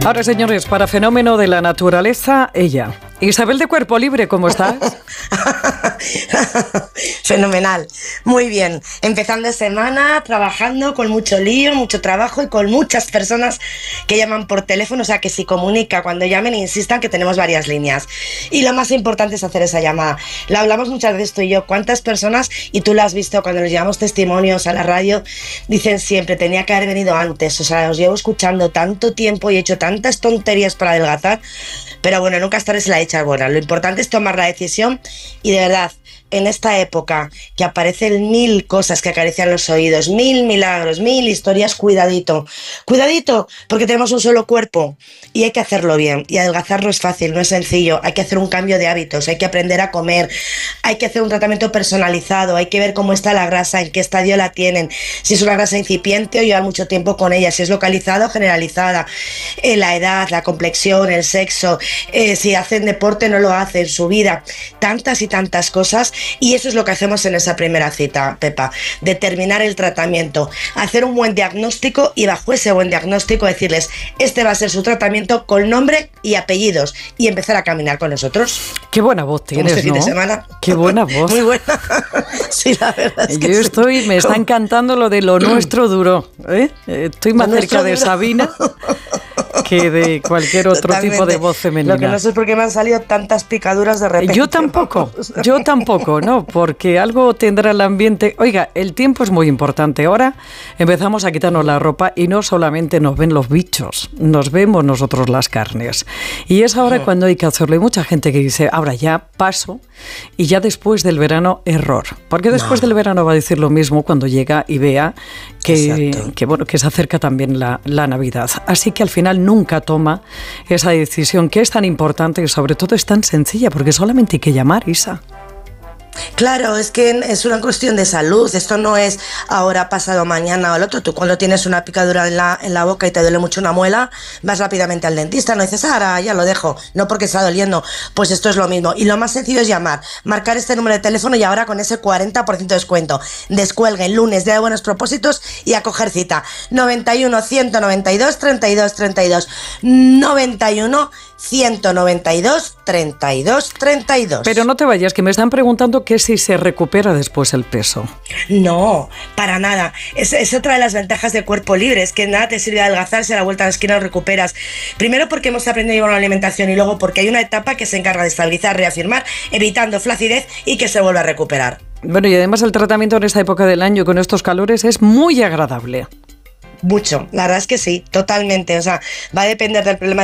Ahora, señores, para fenómeno de la naturaleza, ella. Isabel de Cuerpo Libre, ¿cómo estás? Fenomenal, muy bien. Empezando semana, trabajando con mucho lío, mucho trabajo y con muchas personas que llaman por teléfono, o sea que si comunica, cuando llamen insistan que tenemos varias líneas. Y lo más importante es hacer esa llamada. La hablamos muchas veces tú y yo, cuántas personas, y tú la has visto cuando les llevamos testimonios a la radio, dicen siempre, tenía que haber venido antes, o sea, os llevo escuchando tanto tiempo y he hecho tantas tonterías para adelgazar, pero bueno, nunca es tarde si la echas buena. Lo importante es tomar la decisión y de verdad, en esta época que aparecen 1000 cosas que acarician los oídos, 1000 milagros, 1000 historias, cuidadito, porque tenemos un solo cuerpo y hay que hacerlo bien. Y adelgazar no es fácil, no es sencillo, hay que hacer un cambio de hábitos, hay que aprender a comer, hay que hacer un tratamiento personalizado, hay que ver cómo está la grasa, en qué estadio la tienen, si es una grasa incipiente o llevar mucho tiempo con ella, si es localizada o generalizada, la edad, la complexión, el sexo, si hacen deporte, no lo hacen, su vida, tantas y tantas cosas. Y eso es lo que hacemos en esa primera cita, Pepa, determinar el tratamiento, hacer un buen diagnóstico y bajo ese buen diagnóstico decirles, este va a ser su tratamiento con nombre y apellidos y empezar a caminar con nosotros. Qué buena voz tienes, este fin ¿no? de semana. Qué buena voz. Muy buena. Sí, la verdad es que Yo me está encantando lo de lo nuestro duro, ¿eh? Estoy más cerca de Sabina que de cualquier otro tipo de voz femenina. Lo que no sé es por qué me han salido tantas picaduras de repente. Yo tampoco, ¿no? Porque algo tendrá el ambiente. Oiga, el tiempo es muy importante. Ahora empezamos a quitarnos la ropa y no solamente nos ven los bichos, nos vemos nosotros las carnes. Y es ahora cuando hay que hacerlo. Hay mucha gente que dice, ahora ya paso y ya después del verano, error. Porque después del verano va a decir lo mismo cuando llega y vea que se acerca también la Navidad. Así que al final nunca toma esa decisión que es tan importante y sobre todo es tan sencilla, porque solamente hay que llamar, Isa. Claro, es que es una cuestión de salud, esto no es ahora, pasado, mañana o el otro. Tú cuando tienes una picadura en la boca y te duele mucho una muela, vas rápidamente al dentista, no dices, ahora ya lo dejo, no porque está doliendo, pues esto es lo mismo. Y lo más sencillo es llamar, marcar este número de teléfono y ahora con ese 40% de descuento. Descuelgue el lunes, día de buenos propósitos y a coger cita. 91 192 32 32 91 192 32 32. Pero no te vayas, que me están preguntando que si se recupera después el peso. No, para nada. Es otra de las ventajas de Cuerpo Libre, es que nada te sirve adelgazar si a la vuelta de la esquina lo recuperas. Primero porque hemos aprendido a llevar una alimentación y luego porque hay una etapa que se encarga de estabilizar, reafirmar, evitando flacidez y que se vuelva a recuperar. Bueno, y además el tratamiento en esta época del año con estos calores es muy agradable. Mucho, la verdad es que sí, totalmente. O sea, va a depender del problema